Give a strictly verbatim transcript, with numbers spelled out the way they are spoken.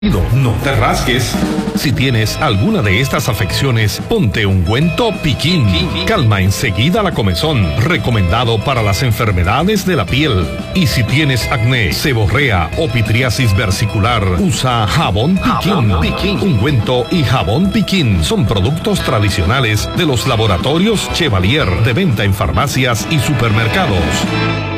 No te rasques. Si tienes alguna de estas afecciones, ponte ungüento Piquín. Calma enseguida la comezón. Recomendado para las enfermedades de la piel. Y si tienes acné, seborrea o pitriasis versicular, usa jabón Piquín. Ungüento y jabón Piquín son productos tradicionales de los laboratorios Chevalier, de venta en farmacias y supermercados.